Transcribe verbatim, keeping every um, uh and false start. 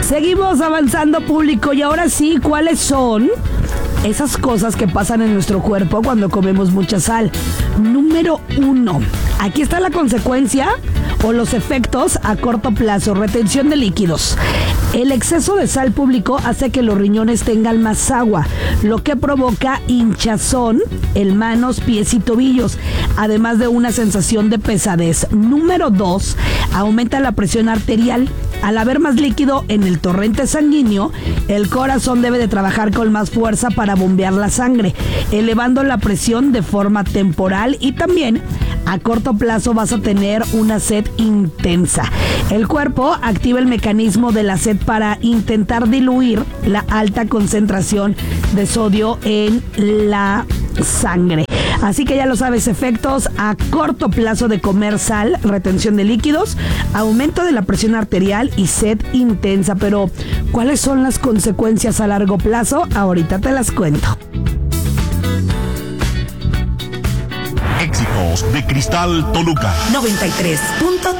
Seguimos avanzando, público, y ahora sí, ¿cuáles son esas cosas que pasan en nuestro cuerpo cuando comemos mucha sal? Número uno, aquí está la consecuencia o los efectos a corto plazo: retención de líquidos. El exceso de sal, público, hace que los riñones tengan más agua, lo que provoca hinchazón en manos, pies y tobillos, además de una sensación de pesadez. Número dos, aumenta la presión arterial. Al haber más líquido en el torrente sanguíneo, el corazón debe de trabajar con más fuerza para bombear la sangre, elevando la presión de forma temporal, y también a corto plazo vas a tener una sed intensa. El cuerpo activa el mecanismo de la sed para intentar diluir la alta concentración de sodio en la sangre. Así que ya lo sabes, efectos a corto plazo de comer sal: retención de líquidos, aumento de la presión arterial y sed intensa. Pero, ¿cuáles son las consecuencias a largo plazo? Ahorita te las cuento. Éxitos de Cristal Toluca noventa y tres punto